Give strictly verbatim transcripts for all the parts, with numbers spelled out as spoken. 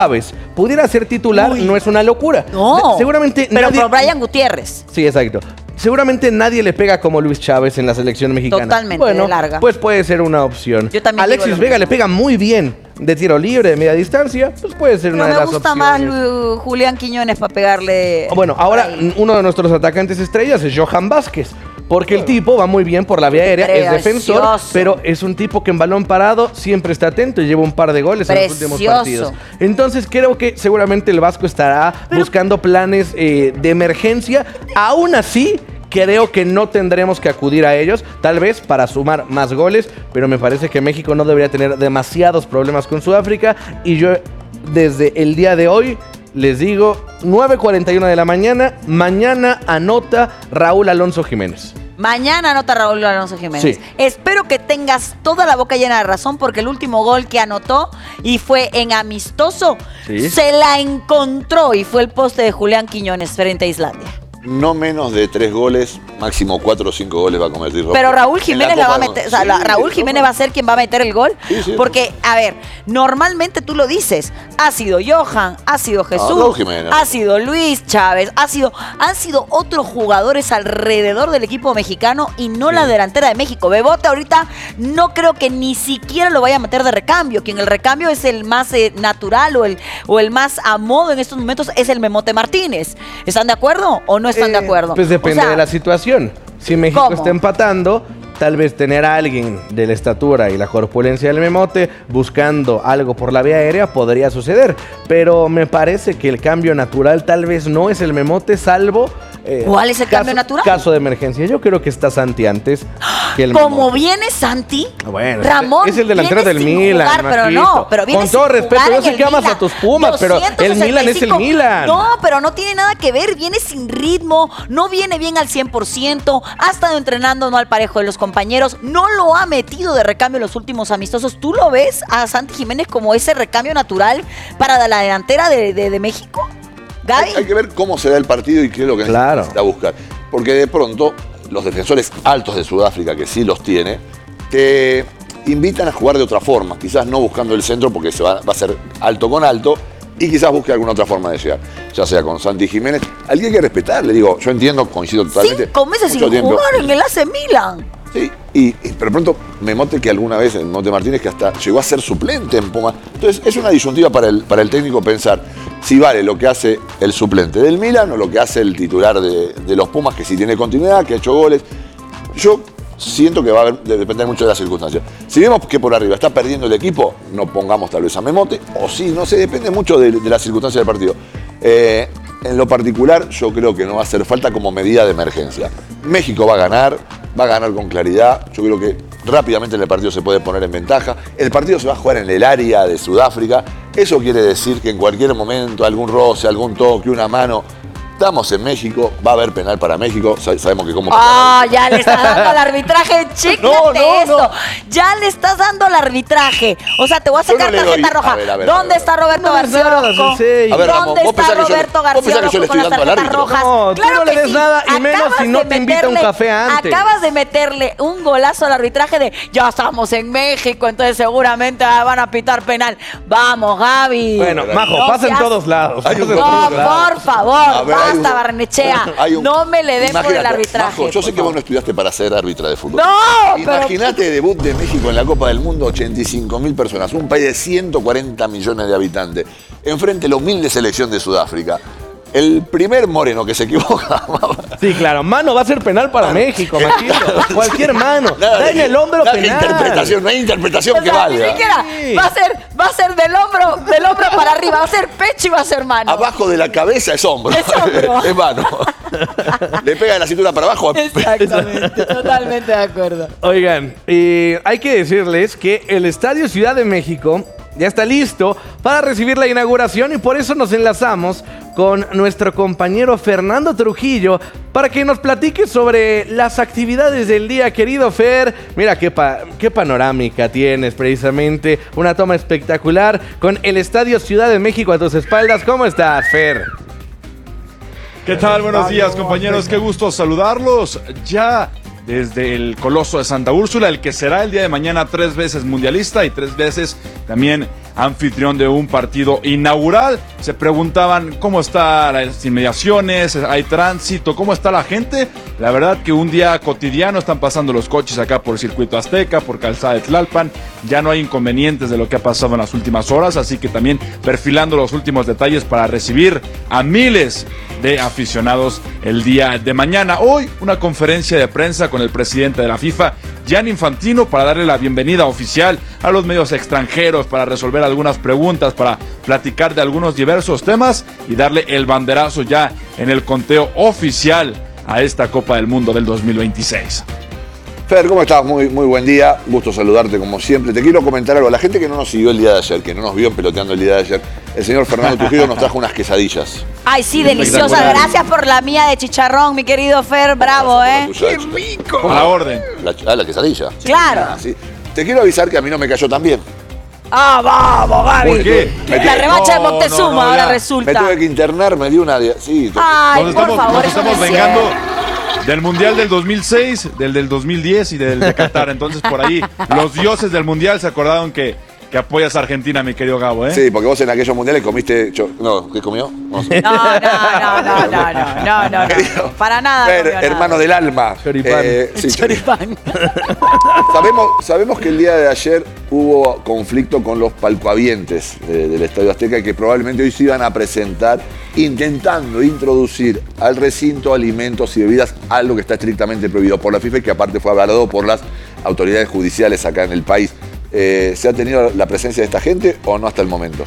Chávez pudiera ser titular, Uy. no es una locura. No, seguramente pero nadie... por Brian Gutiérrez. Sí, exacto. Seguramente nadie le pega como Luis Chávez en la selección mexicana. Totalmente, bueno, de larga. Pues puede ser una opción. Yo también Alexis Vega le pega muy bien de tiro libre, de media distancia, pues puede ser pero una de las opciones. opciones. Me gusta más Julián Quiñones para pegarle... Bueno, ahora uno de nuestros atacantes estrellas es Johan Vázquez. Porque el tipo va muy bien por la vía aérea, es defensor, pero es un tipo que en balón parado siempre está atento y lleva un par de goles Precioso. en los últimos partidos. Entonces creo que seguramente el Vasco estará pero... buscando planes eh, de emergencia. Aún así, creo que no tendremos que acudir a ellos, tal vez para sumar más goles, pero me parece que México no debería tener demasiados problemas con Sudáfrica y yo desde el día de hoy les digo, nueve cuarenta y uno de la mañana, mañana anota Raúl Alonso Jiménez. Mañana anota Raúl Alonso Jiménez. Sí. Espero que tengas toda la boca llena de razón porque el último gol que anotó y fue en amistoso, ¿sí? Se la encontró y fue el poste de Julián Quiñones frente a Islandia. No menos de tres goles, máximo cuatro o cinco goles va a convertir Roca. Pero Raúl Jiménez la, la va a meter, o sea, sí, la, Raúl Jiménez va a ser quien va a meter el gol. Sí, sí, porque, a ver, normalmente tú lo dices, ha sido Johan, ha sido Jesús, no, ha sido Luis Chávez, ha sido, han sido otros jugadores alrededor del equipo mexicano y no sí. la delantera de México. Bebote ahorita no creo que ni siquiera lo vaya a meter de recambio, quien el recambio es el más eh, natural o el, o el más a modo en estos momentos es el Memote Martínez. ¿Están de acuerdo o no están eh, de acuerdo? Pues depende o sea, de la situación. Si México ¿cómo? está empatando, tal vez tener a alguien de la estatura y la corpulencia del Memote buscando algo por la vía aérea podría suceder. Pero me parece que el cambio natural tal vez no es el Memote, salvo... Eh, ¿cuál es el caso, cambio natural? Caso de emergencia. Yo creo que está Santi antes que el ¿Cómo Memote. viene Santi? Bueno, Ramón es el delantero del Milan. Jugar, pero no, pero viene con todo respeto, yo sé que amas a tus Pumas, pero el Milan es el Milan. No, pero no tiene nada que ver. Viene sin ritmo, no viene bien al cien por ciento. Ha estado entrenando no al parejo de los compañeros. No lo ha metido de recambio en los últimos amistosos. ¿Tú lo ves a Santi Jiménez como ese recambio natural para la delantera de, de, de México? Hay, hay que ver cómo se da el partido y qué es lo que claro. necesita buscar. Porque de pronto, los defensores altos de Sudáfrica, que sí los tiene, te invitan a jugar de otra forma. Quizás no buscando el centro porque se va, va a ser alto con alto y quizás busque alguna otra forma de llegar. Ya sea con Santi Jiménez. Alguien hay que respetar, le digo, yo entiendo, coincido totalmente. Cinco meses sin tiempo. jugar en el A C Milan. Sí, y, y pero pronto Memote que alguna vez, el Memote Martínez, que hasta llegó a ser suplente en Puma. Entonces es una disyuntiva para el, para el técnico pensar si vale lo que hace el suplente del Milan o lo que hace el titular de, de los Pumas, que sí tiene continuidad, que ha hecho goles. Yo siento que va a haber, de depender mucho de las circunstancias. Si vemos que por arriba está perdiendo el equipo, no pongamos tal vez a Memote, o sí, no sé, depende mucho de, de las circunstancias del partido. Eh, en lo particular, yo creo que no va a hacer falta como medida de emergencia. México va a ganar, va a ganar con claridad. Yo creo que rápidamente en el partido se puede poner en ventaja. El partido se va a jugar en el área de Sudáfrica. Eso quiere decir que en cualquier momento, algún roce, algún toque, una mano... Estamos en México, va a haber penal para México, sabemos que como... ¡Ah, oh, ya le estás dando al arbitraje! ¡Chécate no, no, esto! No. Ya le estás dando al arbitraje. O sea, te voy a sacar no tarjeta roja. A ver, a ver, ¿dónde a ver, está Roberto no García Orozco? A ver, ¿Dónde Ramón, está Roberto García Orozco con las tarjetas rojas? No, claro tú no le des sí. nada y menos si no te invita un café antes. Acabas de meterle un golazo al arbitraje de ya estamos en México, entonces seguramente van a pitar penal. Vamos, Gaby. Bueno, Majo, no pasa en todos lados. No, por favor, basta, Barrenechea. Un, no me le den por el arbitraje. Majo, yo sé que vos no estudiaste para ser árbitra de fútbol. No, Imagínate pero... debut de México en la Copa del Mundo, ochenta y cinco mil personas, un país de ciento cuarenta millones de habitantes, enfrente a la humilde selección de Sudáfrica. El primer moreno que se equivoca. Sí, claro, mano va a ser penal para México, Majito. Cualquier mano. Nada, da en el hombro nada penal. Interpretación, no hay interpretación o sea, que valga. Ni siquiera sí. va a ser, va a ser del hombro, del hombro para arriba, va a ser pecho y va a ser mano. Abajo de la cabeza es hombro. Es hombro. Es mano. Le pega de la cintura para abajo. Exactamente, totalmente de acuerdo. Oigan, eh, hay que decirles que el Estadio Ciudad de México ya está listo para recibir la inauguración y por eso nos enlazamos con nuestro compañero Fernando Trujillo para que nos platique sobre las actividades del día, querido Fer. Mira qué, pa qué panorámica tienes, precisamente una toma espectacular con el Estadio Ciudad de México a tus espaldas. ¿Cómo estás, Fer? ¿Qué tal? Buenos días, compañeros. Qué gusto saludarlos. Ya desde el Coloso de Santa Úrsula, el que será el día de mañana tres veces mundialista y tres veces también anfitrión de un partido inaugural. Se preguntaban cómo están las inmediaciones, hay tránsito, cómo está la gente. La verdad que un día cotidiano, están pasando los coches acá por Circuito Azteca, por Calzada de Tlalpan, ya no hay inconvenientes de lo que ha pasado en las últimas horas, así que también perfilando los últimos detalles para recibir a miles de aficionados el día de mañana. Hoy una conferencia de prensa con el presidente de la FIFA, Gianni Infantino, para darle la bienvenida oficial a los medios extranjeros, para resolver algunas preguntas, para platicar de algunos diversos temas y darle el banderazo ya en el conteo oficial a esta Copa del Mundo del dos mil veintiséis. Fer, ¿cómo estás? Muy, muy buen día, gusto saludarte como siempre. Te quiero comentar algo, a la gente que no nos siguió el día de ayer, que no nos vio peloteando el día de ayer, el señor Fernando Trujillo nos trajo unas quesadillas. Ay, sí, deliciosa. Gracias por la mía de chicharrón, mi querido Fer, bravo, ¿eh? ¡Qué rico! A la orden. La, ah, la quesadilla. Claro. Ah, sí. Te quiero avisar que a mí no me cayó tan bien. Ah, vamos, Gaby. ¿Por qué? La revancha No, de Moctezuma no, no, ahora ya. resulta. Me tuve que internar, me dio una... Sí, Ay, Nos por estamos, favor, nos eso no estamos es vengando cierto. del Mundial del dos mil seis, del del dos mil diez y del de Qatar. Entonces, por ahí, los dioses del Mundial se acordaron que, que apoyas a Argentina, mi querido Gabo, ¿eh? sí, porque vos en aquellos mundiales comiste... cho- No, ¿qué comió? No sé. No, no, no, no, no, no, no, no, no. Para nada. Fer, comió nada. hermano del alma. Choripán. Eh, sí, Choripán. Sabemos, sabemos que el día de ayer hubo conflicto con los palcohabientes de- del Estadio Azteca y que probablemente hoy se iban a presentar intentando introducir al recinto alimentos y bebidas, algo que está estrictamente prohibido por la FIFA y que aparte fue avalado por las autoridades judiciales acá en el país. Eh, ¿Se ha tenido la presencia de esta gente o no hasta el momento?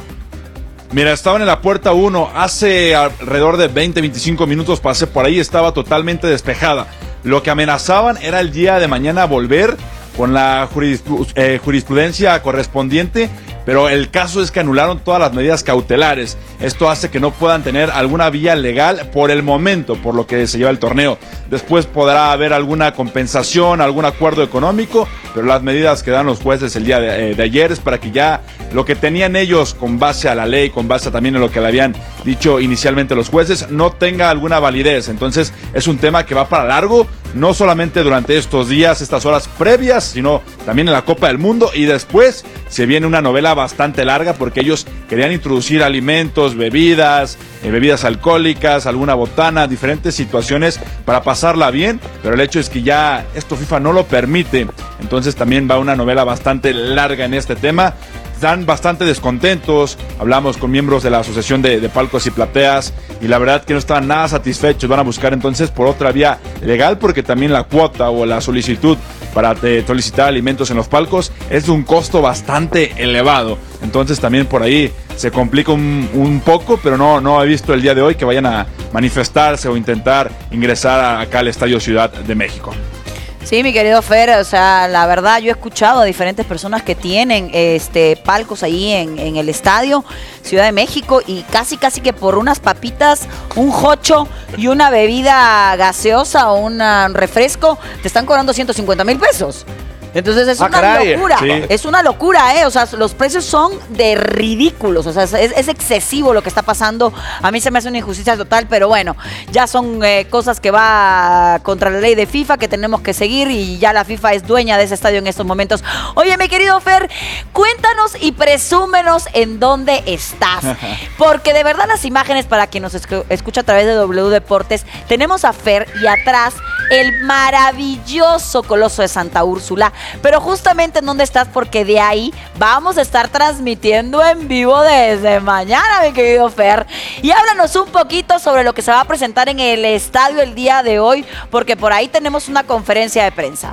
Mira, estaban en la puerta uno, hace alrededor de veinte, veinticinco minutos pasé por ahí, estaba totalmente despejada. Lo que amenazaban era el día de mañana volver con la jurispu- eh, jurisprudencia correspondiente, pero el caso es que anularon todas las medidas cautelares. Esto hace que no puedan tener alguna vía legal por el momento, por lo que se lleva el torneo. Después podrá haber alguna compensación, algún acuerdo económico, pero las medidas que dan los jueces el día de, eh, de ayer es para que ya lo que tenían ellos con base a la ley, con base también en lo que le habían dicho inicialmente los jueces, no tenga alguna validez. Entonces es un tema que va para largo, no solamente durante estos días, estas horas previas, sino también en la Copa del Mundo, y después se viene una novela bastante larga porque ellos querían introducir alimentos, bebidas, eh, bebidas alcohólicas, alguna botana, diferentes situaciones para pasarla bien, pero el hecho es que ya esto FIFA no lo permite. Entonces también va una novela bastante larga en este tema. Están bastante descontentos, hablamos con miembros de la Asociación de, de Palcos y Plateas y la verdad que no están nada satisfechos. Van a buscar entonces por otra vía legal, porque también la cuota o la solicitud para eh, solicitar alimentos en los palcos es de un costo bastante elevado. Entonces también por ahí se complica un, un poco, pero no, no he visto el día de hoy que vayan a manifestarse o intentar ingresar a, acá al Estadio Ciudad de México. Sí, mi querido Fer, o sea, la verdad yo he escuchado a diferentes personas que tienen este palcos ahí en, en el estadio Ciudad de México y casi casi que por unas papitas, un jocho y una bebida gaseosa o un refresco te están cobrando ciento cincuenta mil pesos. Entonces es Ah, una caray. locura, Sí. es una locura, ¿eh? O sea, los precios son de ridículos, o sea, es, es excesivo lo que está pasando. A mí se me hace una injusticia total, pero bueno, ya son eh, cosas que va contra la ley de FIFA que tenemos que seguir y ya la FIFA es dueña de ese estadio en estos momentos. Oye, mi querido Fer, cuéntanos y presúmenos en dónde estás, porque de verdad las imágenes para quien nos escu- escucha a través de W Deportes, tenemos a Fer y atrás el maravilloso Coloso de Santa Úrsula. Pero justamente en dónde estás, porque de ahí vamos a estar transmitiendo en vivo desde mañana, mi querido Fer. Y háblanos un poquito sobre lo que se va a presentar en el estadio el día de hoy, porque por ahí tenemos una conferencia de prensa.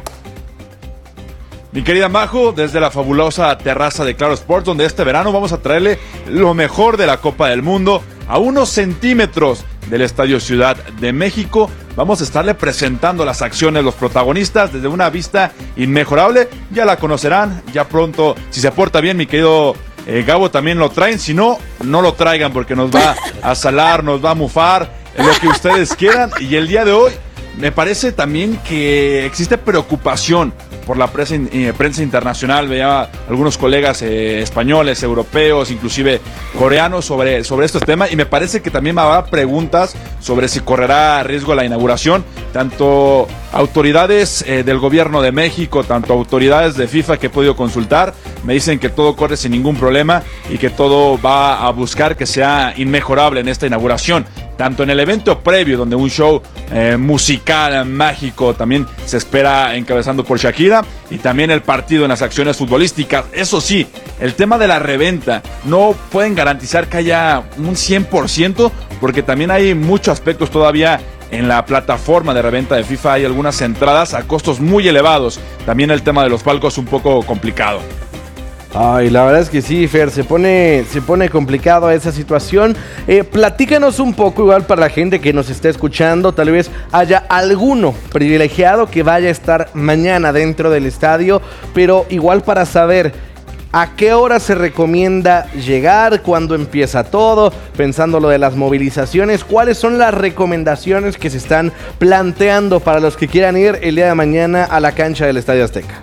Mi querida Majo, desde la fabulosa terraza de Claro Sports, donde este verano vamos a traerle lo mejor de la Copa del Mundo a unos centímetros del Estadio Ciudad de México. Vamos a estarle presentando las acciones, los protagonistas, desde una vista inmejorable. Ya la conocerán, ya pronto, si se porta bien, mi querido eh, Gabo, también lo traen. Si no, no lo traigan porque nos va a salar, nos va a mufar, lo que ustedes quieran. Y el día de hoy, me parece también que existe preocupación por la prensa, eh, prensa internacional, veía algunos colegas eh, españoles, europeos, inclusive coreanos sobre, sobre estos temas, y me parece que también va a haber preguntas sobre si correrá riesgo la inauguración. Tanto autoridades eh, del gobierno de México, tanto autoridades de FIFA que he podido consultar, me dicen que todo corre sin ningún problema y que todo va a buscar que sea inmejorable en esta inauguración. Tanto en el evento previo, donde un show eh, musical, mágico, también se espera encabezando por Shakira, y también el partido en las acciones futbolísticas. Eso sí, el tema de la reventa, no pueden garantizar que haya un cien por ciento, porque también hay muchos aspectos todavía en la plataforma de reventa de FIFA. Hay algunas entradas a costos muy elevados. También el tema de los palcos es un poco complicado. Ay, la verdad es que sí, Fer, se pone, se pone complicado esa situación. Eh, platícanos un poco, igual para la gente que nos está escuchando, tal vez haya alguno privilegiado que vaya a estar mañana dentro del estadio, pero igual para saber a qué hora se recomienda llegar, cuándo empieza todo, pensando lo de las movilizaciones, cuáles son las recomendaciones que se están planteando para los que quieran ir el día de mañana a la cancha del Estadio Azteca.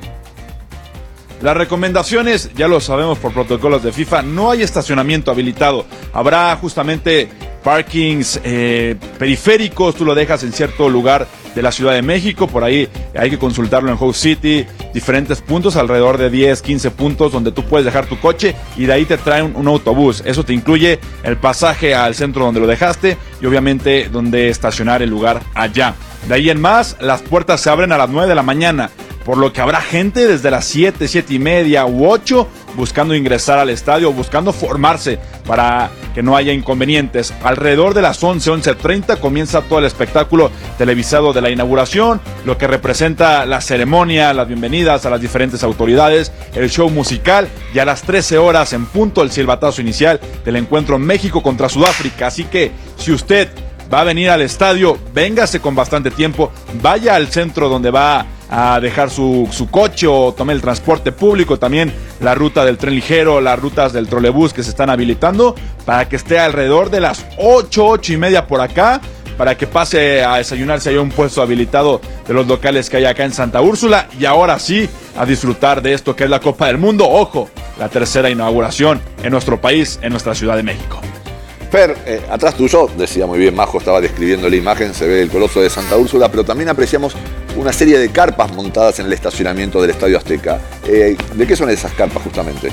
Las recomendaciones, ya lo sabemos por protocolos de FIFA, no hay estacionamiento habilitado. Habrá justamente parkings eh, periféricos, tú lo dejas en cierto lugar de la Ciudad de México, por ahí hay que consultarlo en House City, diferentes puntos, alrededor de diez, quince puntos donde tú puedes dejar tu coche y de ahí te traen un, un autobús. Eso te incluye el pasaje al centro donde lo dejaste y obviamente donde estacionar el lugar allá. De ahí en más, las puertas se abren a las nueve de la mañana. Por lo que habrá gente desde las siete, siete y media u ocho buscando ingresar al estadio, buscando formarse para que no haya inconvenientes. Alrededor de las once, once treinta comienza todo el espectáculo televisado de la inauguración, lo que representa la ceremonia, las bienvenidas a las diferentes autoridades, el show musical, y a las trece horas en punto el silbatazo inicial del encuentro México contra Sudáfrica. Así que si usted va a venir al estadio, véngase con bastante tiempo, vaya al centro donde va a dejar su, su coche o tome el transporte público, también la ruta del tren ligero, las rutas del trolebús que se están habilitando, para que esté alrededor de las ocho, ocho y media por acá, para que pase a desayunar si hay un puesto habilitado de los locales que hay acá en Santa Úrsula, y ahora sí, a disfrutar de esto que es la Copa del Mundo. Ojo, la tercera inauguración en nuestro país, en nuestra Ciudad de México. Fer, eh, atrás tuyo, decía muy bien Majo, estaba describiendo la imagen, se ve el Coloso de Santa Úrsula, pero también apreciamos una serie de carpas montadas en el estacionamiento del Estadio Azteca. Eh, ¿De qué son esas carpas justamente?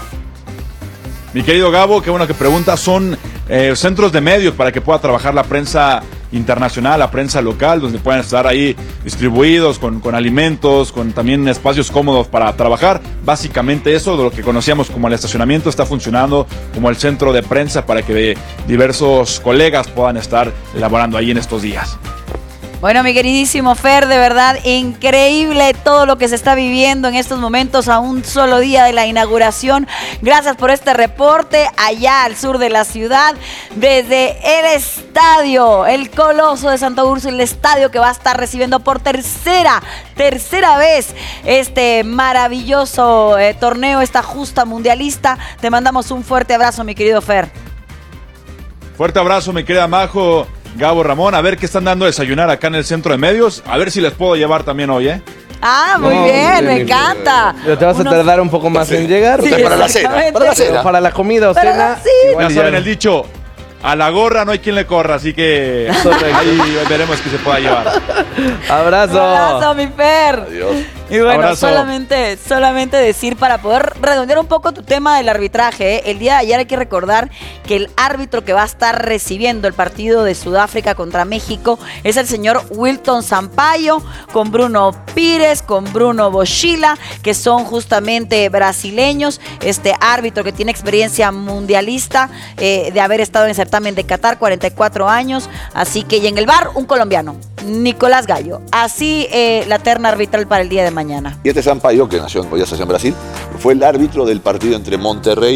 Mi querido Gabo, qué bueno que preguntas, son eh, centros de medios para que pueda trabajar la prensa internacional, la prensa local, donde puedan estar ahí distribuidos con, con alimentos, con también espacios cómodos para trabajar. Básicamente eso, de lo que conocíamos como el estacionamiento, está funcionando como el centro de prensa para que diversos colegas puedan estar elaborando ahí en estos días. Bueno, mi queridísimo Fer, de verdad increíble todo lo que se está viviendo en estos momentos a un solo día de la inauguración. Gracias por este reporte allá al sur de la ciudad, desde el estadio, el Coloso de Santa Úrsula, el estadio que va a estar recibiendo por tercera, tercera vez este maravilloso eh, torneo, esta justa mundialista. Te mandamos un fuerte abrazo, mi querido Fer. Fuerte abrazo, mi querida Majo, Gabo, Ramón, a ver qué están dando a desayunar acá en el centro de medios, a ver si les puedo llevar también hoy, ¿eh? Ah, muy no, bien, bien, me bien, encanta. Pero te vas Unos... a tardar un poco más sí. en llegar. Sí, para la cena, para la cena. Para la comida o Para cena. la- sí. Ya saben el dicho, a la gorra no hay quien le corra, así que ahí veremos qué se pueda llevar. Abrazo. Abrazo, mi Fer. Adiós. Y bueno, Abrazo. solamente, solamente decir para poder redondear un poco tu tema del arbitraje, ¿eh? El día de ayer hay que recordar que el árbitro que va a estar recibiendo el partido de Sudáfrica contra México es el señor Wilton Sampaio, con Bruno Pires, con Bruno Boschila, que son justamente brasileños. Este árbitro que tiene experiencia mundialista eh, de haber estado en el certamen de Qatar, cuarenta y cuatro años. Así que, y en el V A R, un colombiano, Nicolás Gallo. Así eh, la terna arbitral para el día de mañana. Y este Sampaio, que nació en, ya se nació en Brasil, fue el árbitro del partido entre Monterrey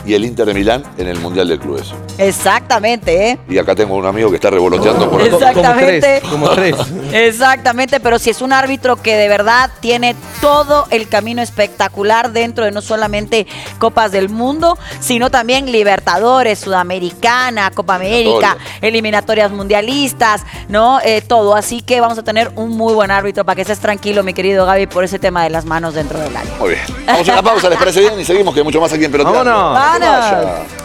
y el Inter de Milán en el Mundial de Clubes. Exactamente, ¿eh? Y acá tengo un amigo que está revoloteando por acá. Exactamente. Como tres. Como tres. Exactamente, pero si es un árbitro que de verdad tiene todo el camino espectacular dentro de no solamente Copas del Mundo, sino también Libertadores, Sudamericana, Copa América, eliminatorias mundialistas, ¿no? Eh, todo. Así que vamos a tener un muy buen árbitro para que estés tranquilo, mi querido Gaby, por ese tema de las manos dentro del área. Muy bien. Vamos a una pausa, ¿les parece bien? Y seguimos, que hay mucho más aquí en Peloteando. ¡Vámonos! ¡Vámonos!